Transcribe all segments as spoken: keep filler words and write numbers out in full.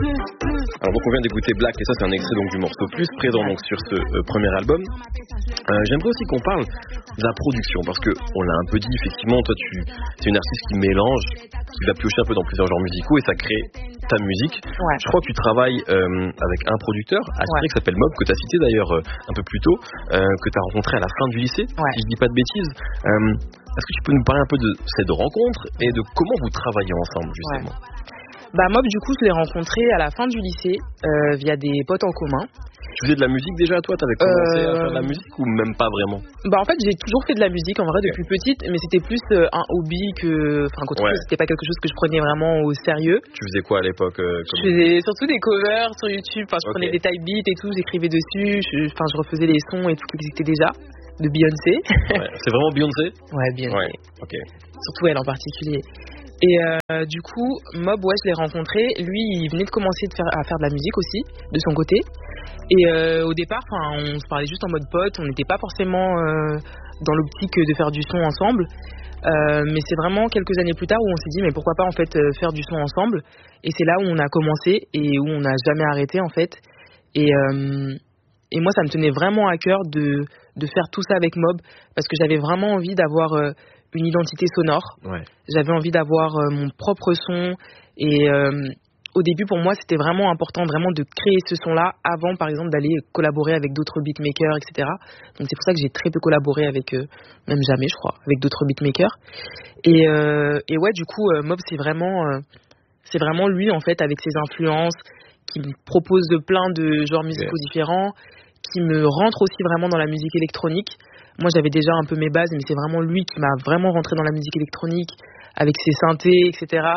Alors donc on vient d'écouter Black et ça c'est un extrait donc du morceau Plus présent donc sur ce euh, premier album. Euh, j'aimerais aussi qu'on parle de la production parce que on l'a un peu dit effectivement, toi tu es une artiste qui mélange, qui va piocher un peu dans plusieurs genres musicaux et ça crée ta musique. Ouais. Je crois que tu travailles euh, avec un producteur attiré ouais. qui s'appelle Mob, que tu as cité d'ailleurs euh, un peu plus tôt, euh, que tu as rencontré à la fin du lycée, ouais. si je dis pas de bêtises. Euh, est-ce que tu peux nous parler un peu de cette rencontre et de comment vous travaillez ensemble justement? Ouais. Bah Mob du coup je l'ai rencontré à la fin du lycée euh, via des potes en commun. Tu faisais de la musique déjà toi? T'avais commencé euh... à faire de la musique ou même pas vraiment? Bah en fait j'ai toujours fait de la musique en vrai okay. depuis petite, mais c'était plus euh, un hobby que... Enfin quand ouais. c'était pas quelque chose que je prenais vraiment au sérieux. Tu faisais quoi à l'époque euh, comme... Je faisais surtout des covers sur YouTube, enfin je okay. prenais des type beats et tout, j'écrivais dessus, je, enfin je refaisais les sons et tout qui existait déjà, de Beyoncé. Ouais. C'est vraiment Beyoncé? Ouais Beyoncé. Ouais. Okay. Surtout elle en particulier. Et euh, du coup, Mob, ouais, je l'ai rencontré. Lui, il venait de commencer de faire, à faire de la musique aussi, de son côté. Et euh, au départ, on se parlait juste en mode pote. On n'était pas forcément euh, dans l'optique de faire du son ensemble. Euh, mais c'est vraiment quelques années plus tard où on s'est dit, mais pourquoi pas en fait faire du son ensemble. Et c'est là où on a commencé et où on n'a jamais arrêté en fait. Et, euh, et moi, ça me tenait vraiment à cœur de, de faire tout ça avec Mob parce que j'avais vraiment envie d'avoir... Euh, une identité sonore. Ouais. J'avais envie d'avoir euh, mon propre son et euh, au début pour moi c'était vraiment important vraiment de créer ce son-là avant par exemple d'aller collaborer avec d'autres beatmakers, et cetera. Donc c'est pour ça que j'ai très peu collaboré avec, euh, même jamais je crois, avec d'autres beatmakers. Et, euh, et ouais du coup euh, Mob c'est vraiment, euh, c'est vraiment lui en fait avec ses influences qui me propose de plein de genres musicaux yeah. différents, qui me rentre aussi vraiment dans la musique électronique. Moi, j'avais déjà un peu mes bases, mais c'est vraiment lui qui m'a vraiment rentré dans la musique électronique, avec ses synthés, et cetera.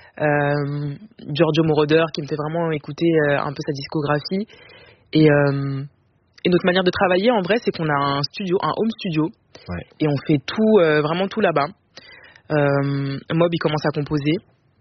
Euh, Giorgio Moroder, qui me fait vraiment écouter euh, un peu sa discographie. Et, euh, et notre manière de travailler, en vrai, c'est qu'on a un studio, un home studio, ouais. et on fait tout, euh, vraiment tout là-bas. Euh, Mob, il commence à composer.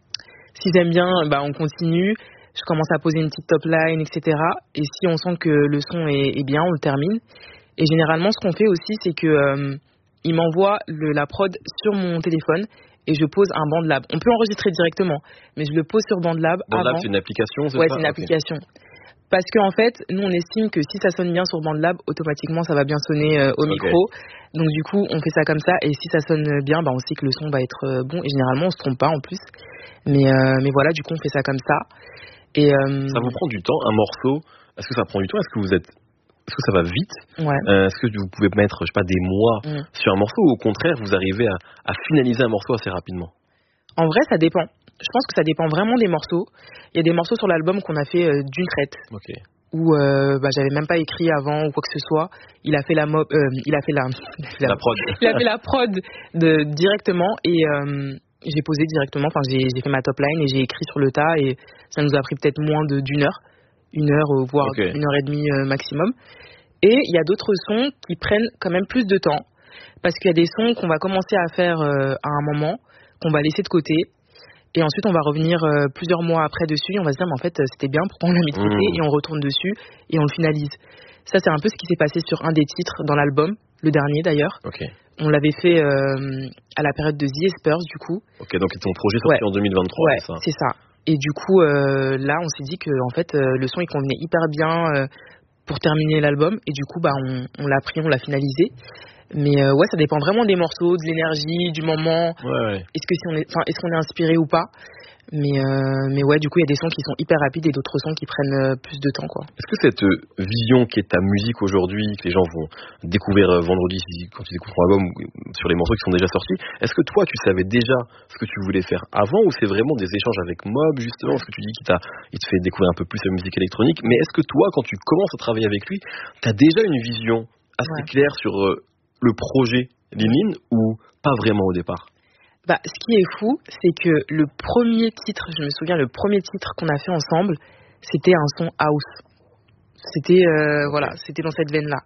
Si j'aime bien, bah, on continue. Je commence à poser une petite top line, et cetera. Et si on sent que le son est, est bien, on le termine. Et généralement, ce qu'on fait aussi, c'est que euh, il m'envoie le, la prod sur mon téléphone et je pose un BandLab. On peut enregistrer directement, mais je le pose sur BandLab. BandLab, avant. c'est une application, c'est ouais, ça? c'est une okay. application. Parce qu'en fait, nous, on estime que si ça sonne bien sur BandLab, automatiquement, ça va bien sonner euh, au okay. micro. Donc, du coup, on fait ça comme ça. Et si ça sonne bien, bah, on sait que le son va être euh, bon. Et généralement, on se trompe pas en plus. Mais, euh, mais voilà, du coup, on fait ça comme ça. Et, euh... ça vous prend du temps, un morceau? Est-ce que ça prend du temps? Est-ce que vous êtes... Est-ce que ça va vite? Ouais. euh, Est-ce que vous pouvez mettre, je sais pas, des mois mmh. sur un morceau ou au contraire, vous arrivez à, à finaliser un morceau assez rapidement? En vrai, ça dépend. Je pense que ça dépend vraiment des morceaux. Il y a des morceaux sur l'album qu'on a fait euh, d'une traite. Ok. Où euh, bah, j'avais même pas écrit avant ou quoi que ce soit. Il a fait la mob, euh, il a fait la, la, la prod. Il a fait la prod de, directement et euh, j'ai posé directement. Enfin, j'ai, j'ai fait ma top line et j'ai écrit sur le tas et ça nous a pris peut-être moins de d'une heure. Une heure, voire okay. une heure et demie euh, maximum. Et il y a d'autres sons qui prennent quand même plus de temps. Parce qu'il y a des sons qu'on va commencer à faire euh, à un moment, qu'on va laisser de côté. Et ensuite, on va revenir euh, plusieurs mois après dessus. Et on va se dire, mais en fait, c'était bien, pourquoi on l'a mis de côté? Mmh. Et on retourne dessus et on le finalise. Ça, c'est un peu ce qui s'est passé sur un des titres dans l'album, le dernier d'ailleurs. Okay. On l'avait fait euh, à la période de The Espers, du coup. Ok, donc ton projet sorti ouais. en deux mille vingt-trois, ouais, c'est ça? c'est ça. Et du coup, euh, là, on s'est dit que en fait, euh, le son, il convenait hyper bien euh, pour terminer l'album. Et du coup, bah, on, on l'a pris, on l'a finalisé. Mais euh, ouais, ça dépend vraiment des morceaux, de l'énergie, du moment. Ouais, ouais. Est-ce que si on est, enfin, est-ce qu'on est inspiré ou pas? Mais, euh, mais ouais, du coup, il y a des sons qui sont hyper rapides et d'autres sons qui prennent euh, plus de temps, quoi. Est-ce que cette euh, vision qui est ta musique aujourd'hui, que les gens vont découvrir euh, vendredi quand ils découvrent ton album, sur les morceaux qui sont déjà sortis, est-ce que toi, tu savais déjà ce que tu voulais faire avant ou c'est vraiment des échanges avec Mob, justement, ce que tu dis qu'il t'a, il te fait découvrir un peu plus la musique électronique, mais est-ce que toi, quand tu commences à travailler avec lui, t'as déjà une vision assez ouais. claire sur euh, le projet Lin Lin ou pas vraiment au départ? Bah, ce qui est fou, c'est que le premier titre, je me souviens, le premier titre qu'on a fait ensemble, c'était un son house. C'était, euh, okay. voilà, c'était dans cette veine-là.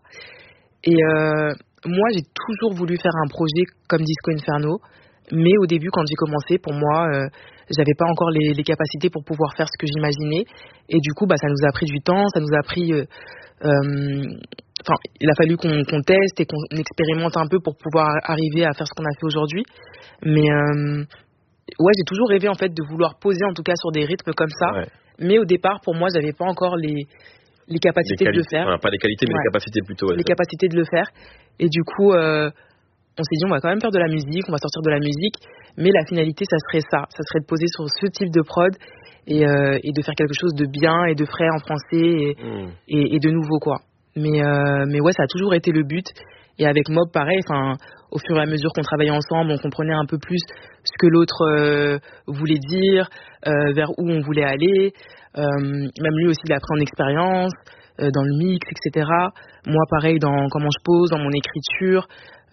Et euh, moi, j'ai toujours voulu faire un projet comme Disco Inferno, mais au début, quand j'ai commencé, pour moi, euh, j'avais pas encore les, les capacités pour pouvoir faire ce que j'imaginais. Et du coup, bah, ça nous a pris du temps, ça nous a pris... Euh, euh, Enfin, il a fallu qu'on, qu'on teste et qu'on expérimente un peu pour pouvoir arriver à faire ce qu'on a fait aujourd'hui. Mais euh, ouais, j'ai toujours rêvé en fait de vouloir poser en tout cas sur des rythmes comme ça, ouais. Mais au départ, pour moi, j'avais pas encore les, les capacités les de le faire. Enfin, pas les qualités, mais ouais. les capacités plutôt. Ouais, les ça. capacités de le faire. Et du coup, euh, on s'est dit, on va quand même faire de la musique, on va sortir de la musique. Mais la finalité, ça serait ça. Ça serait de poser sur ce type de prod et, euh, et de faire quelque chose de bien et de frais en français et, mmh. et, et de nouveau, quoi. Mais, euh, mais ouais, ça a toujours été le but. Et avec Mob, pareil, enfin, au fur et à mesure qu'on travaillait ensemble, on comprenait un peu plus ce que l'autre euh, voulait dire, euh, vers où on voulait aller. Euh, même lui aussi, il a pris en expérience euh, dans le mix, et cetera. Moi, pareil, dans comment je pose, dans mon écriture.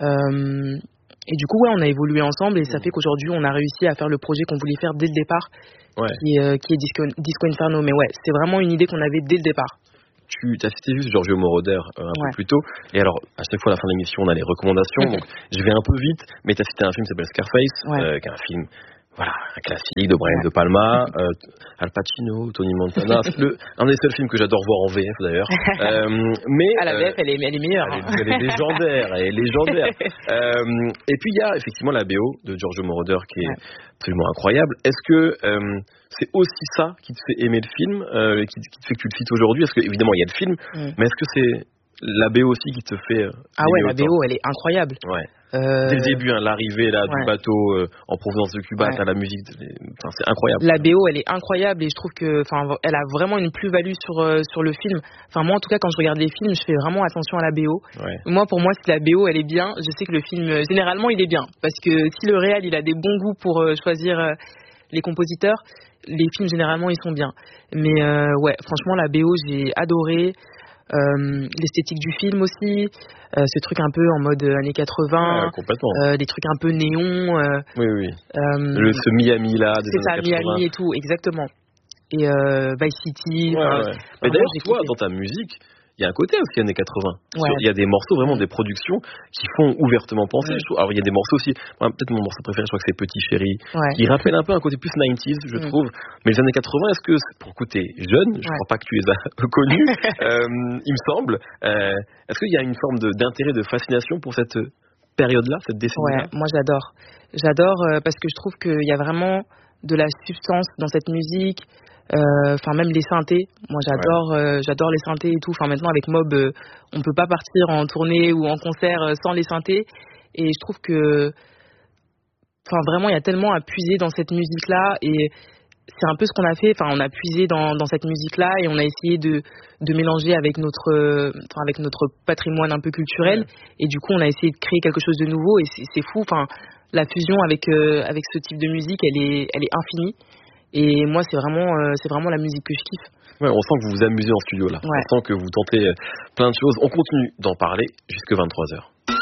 Euh, et du coup, ouais, on a évolué ensemble et ça fait qu'aujourd'hui, on a réussi à faire le projet qu'on voulait faire dès le départ, ouais. qui, euh, qui est Disco, Disco Inferno. Mais ouais, c'est vraiment une idée qu'on avait dès le départ. Tu as cité juste Giorgio Moroder euh, un ouais. peu plus tôt. Et alors, à chaque fois, à la fin de l'émission, on a les recommandations. Donc, je vais un peu vite, mais tu as cité un film qui s'appelle Scarface, ouais. euh, qui est un film, voilà, un classique de Brian ouais. De Palma, euh, Al Pacino, Tony Montana. C'est le, un des seuls films que j'adore voir en V F d'ailleurs. Euh, mais à la V F, euh, elle, est, elle est meilleure. Elle, hein. est, elle est légendaire, elle est légendaire. euh, et puis il y a effectivement la B O de Giorgio Moroder qui est ouais. absolument incroyable. Est-ce que euh, c'est aussi ça qui te fait aimer le film, euh, qui, qui te fait que tu le cites aujourd'hui? Parce que évidemment il y a le film, mm. mais est-ce que c'est la B O aussi qui te fait euh, ah ouais, la B O, elle est incroyable. Ouais. Euh... Dès le début, hein, l'arrivée là, ouais. du bateau euh, en provenance de Cuba, ouais. à la musique, enfin, c'est incroyable. La B O, elle est incroyable et je trouve que, enfin, elle a vraiment une plus-value sur euh, sur le film. Enfin, moi, en tout cas, quand je regarde les films, je fais vraiment attention à la B O. Ouais. Moi, pour moi, si la B O, elle est bien, je sais que le film, euh, généralement, il est bien, parce que si le réal, il a des bons goûts pour euh, choisir euh, les compositeurs, les films généralement, ils sont bien. Mais euh, ouais, franchement, la B O, j'ai adoré. Euh, l'esthétique du film aussi, euh, ce truc un peu en mode années quatre-vingts, ouais, complètement. Euh, des trucs un peu néons. Euh, oui, oui. Euh, Le, ce Miami là, des c'est années ça, quatre-vingts. Miami et tout, exactement. Et euh, Vice City. Ouais, ouais. Mais d'ailleurs, toi, dans ta musique, il y a un côté aussi années quatre-vingts. Ouais. Il y a des morceaux, vraiment des productions qui font ouvertement penser. Ouais. Je trouve. Alors, il y a des morceaux aussi. Moi, peut-être mon morceau préféré, je crois que c'est Petit Chéri, ouais. qui rappelle un peu un côté plus quatre-vingt-dix, je mm. trouve. Mais les années quatre-vingts, est-ce que, pour le coup, t'es jeune, je ne ouais. crois pas que tu les as connus, euh, il me semble. Euh, est-ce qu'il y a une forme de, d'intérêt, de fascination pour cette période-là, cette décennie-là? Ouais, moi j'adore. J'adore euh, parce que je trouve qu'il y a vraiment de la substance dans cette musique. Enfin, euh, même les synthés. Moi, j'adore, ouais. euh, j'adore les synthés et tout. Enfin, maintenant, avec Mob, euh, on peut pas partir en tournée ou en concert euh, sans les synthés. Et je trouve que, enfin, vraiment, il y a tellement à puiser dans cette musique-là. Et c'est un peu ce qu'on a fait. Enfin, on a puisé dans, dans cette musique-là et on a essayé de, de mélanger avec notre, euh, enfin, avec notre patrimoine un peu culturel. Ouais. Et du coup, on a essayé de créer quelque chose de nouveau. Et c'est, c'est fou. Enfin, la fusion avec, euh, avec ce type de musique, elle est, elle est infinie. Et moi, c'est vraiment, euh, c'est vraiment la musique que je kiffe. Ouais, on sent que vous vous amusez en studio là. Ouais. On sent que vous tentez plein de choses. On continue d'en parler jusqu'à vingt-trois heures.